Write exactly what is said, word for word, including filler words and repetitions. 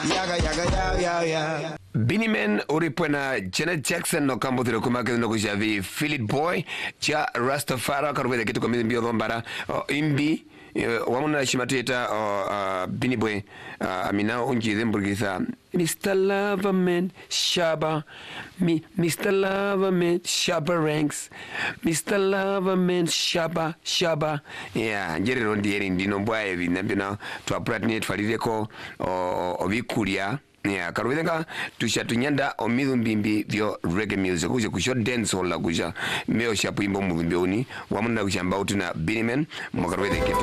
yaga yaga yaga yaga. Biniman uripwena Janet Jackson no kambo tiro kumake no kujavi Philip Boy cha Rastafari karubele kitu kwa mbio dhombara imbi wamuna shimateta uh, Bini Boy uh, amina unji dhemburgitha Mister Loverman Shaba Mi, Mister Loverman Shaba ranks Mister Loverman Shaba Shaba yeah njeri rondi yeri ndino mbwa evi nabina tuwa pratnet farireko ovikulia yeah karubenga tushatunyanda omizu mbimbi vyo reggae music kuje kusho dance hall la kuja meo shapu imbo mvimbioni wamuna kushamba utuna Biniman mwakarubele kitu